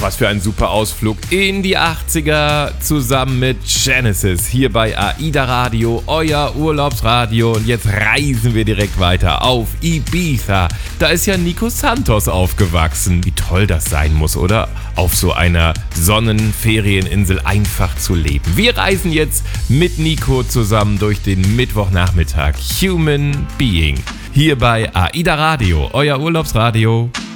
was für ein super Ausflug in die 80er zusammen mit Genesis hier bei AIDA Radio, euer Urlaubsradio. Und jetzt reisen wir direkt weiter auf Ibiza. Da ist ja Nico Santos aufgewachsen. Wie toll das sein muss, oder? Auf so einer Sonnenferieninsel einfach zu leben. Wir reisen jetzt mit Nico zusammen durch den Mittwochnachmittag. Human Being. Hier bei AIDA Radio, euer Urlaubsradio.